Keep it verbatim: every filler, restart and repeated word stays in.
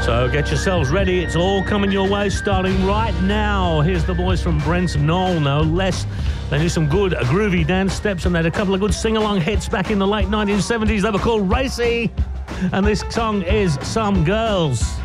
So get yourselves ready. It's all coming your way starting right now. Here's the boys from Brent Knoll, no less. They do some good groovy dance steps, and they had a couple of good sing-along hits back in the late nineteen seventies. They were called Racy, and this song is Some Girls.